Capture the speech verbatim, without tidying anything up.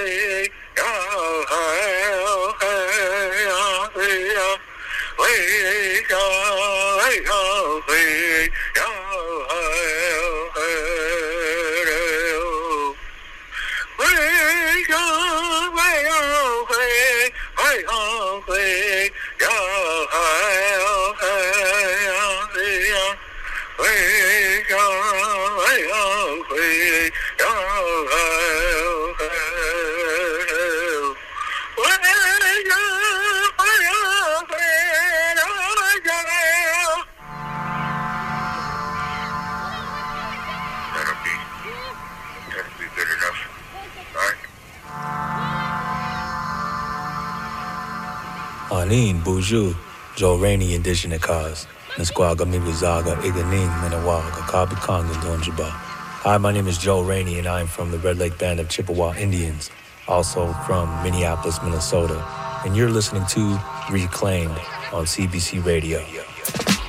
Anin, Buju, Joe Rainey, Indigenous Cause, Nisquaga, Mibuzaga, Iganing, Minawaga, Kabikong, and Donjaba. Hi, my name is Joe Rainey, and I am from the Red Lake Band of Chippewa Indians, also from Minneapolis, Minnesota. And you're listening to Reclaimed on C B C Radio.